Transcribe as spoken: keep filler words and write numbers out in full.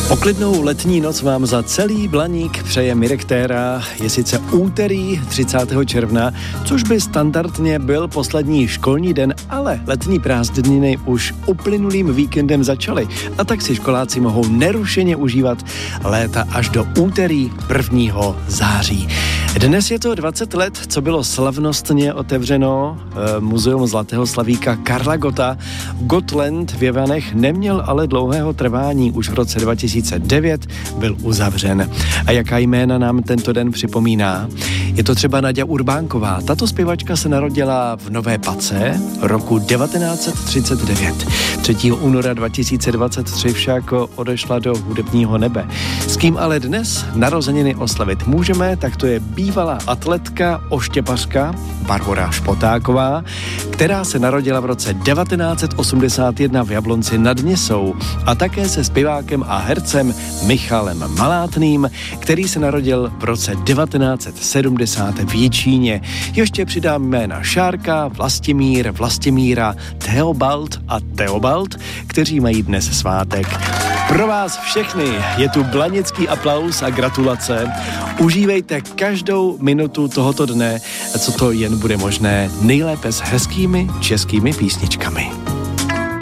Poklidnou letní noc vám za celý Blaník přeje Mirek Téra. Je sice úterý třicátého června, což by standardně byl poslední školní den, ale letní prázdniny už uplynulým víkendem začaly a tak si školáci mohou nerušeně užívat léta až do úterý prvního září. Dnes je to dvacet let, co bylo slavnostně otevřeno e, Muzeum Zlatého slavíka Karla Gotta. Gotland v Jevanech neměl ale dlouhého trvání, už v roce dva tisíce devět byl uzavřen. A jaká jména nám tento den připomíná? Je to třeba Naďa Urbánková. Tato zpěvačka se narodila v Nové Pace roku devatenáct set třicet devět. třetího února dva tisíce dvacet tři však odešla do hudebního nebe. S kým ale dnes narozeniny oslavit můžeme, tak to je bývalá atletka, oštěpařka Barbora Špotáková, která se narodila v roce devatenáct set osmdesát jedna v Jablonci nad Nisou, a také se zpěvákem a hercem Michalem Malátným, který se narodil v roce devatenáct set sedmdesát v Jičíně. Ještě přidám jména Šárka, Vlastimír, Vlastimíra, Theobald a Theobald, kteří mají dnes svátek. Pro vás všechny je tu blanický aplaus a gratulace. Užívejte každou minutu tohoto dne, co to jen bude možné, nejlépe s hezkými českými písničkami.